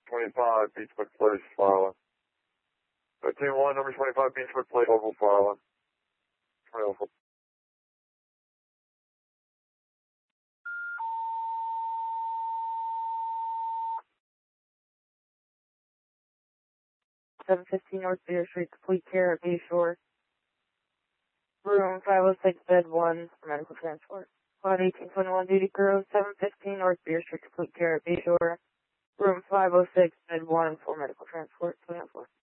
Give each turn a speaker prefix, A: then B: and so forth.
A: 25, Beachwood Place, File. 13-1, number 25, Beachwood Place, local File. 2004. North Beer Street, complete care at Bayshore. Room 506, bed 1 for medical transport. Quad 1821 duty crew, 715 North Beer Street, complete care at Bayshore. Room 506, bed 1 for medical transport, 2004.